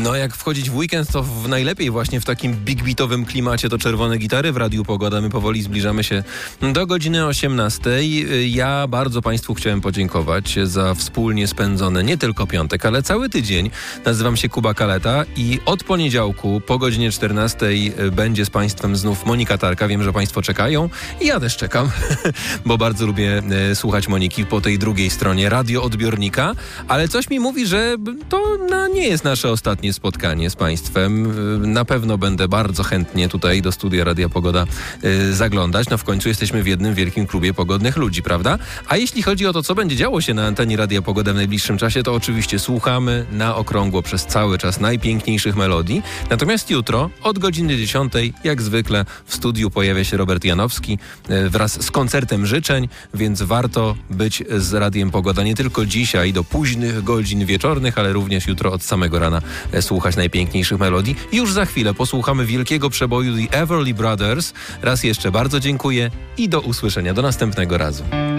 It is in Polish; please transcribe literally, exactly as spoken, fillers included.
No jak wchodzić w weekend, to w najlepiej właśnie w takim big beatowym klimacie to Czerwone Gitary w Radiu Pogoda. My powoli zbliżamy się do godziny osiemnastej. Ja bardzo Państwu chciałem podziękować za wspólnie spędzony nie tylko piątek, ale cały tydzień. Nazywam się Kuba Kaleta i od poniedziałku po godzinie czternastej będzie z Państwem znów Monika Tarka. Wiem, że Państwo czekają i ja też czekam, bo bardzo lubię słuchać Moniki po tej drugiej stronie radioodbiornika, ale coś mi mówi, że to no, nie jest nasze ostatnie spotkanie z Państwem. Na pewno będę bardzo chętnie tutaj do studia Radia Pogoda y, zaglądać. No w końcu jesteśmy w jednym wielkim klubie pogodnych ludzi, prawda? A jeśli chodzi o to, co będzie działo się na antenie Radia Pogoda w najbliższym czasie, to oczywiście słuchamy na okrągło przez cały czas najpiękniejszych melodii. Natomiast jutro od godziny dziesiątej, jak zwykle w studiu pojawia się Robert Janowski y, wraz z koncertem życzeń, więc warto być z Radiem Pogoda nie tylko dzisiaj do późnych godzin wieczornych, ale również jutro od samego rana słuchać najpiękniejszych melodii. Już za chwilę posłuchamy wielkiego przeboju The Everly Brothers. Raz jeszcze bardzo dziękuję i do usłyszenia. Do następnego razu.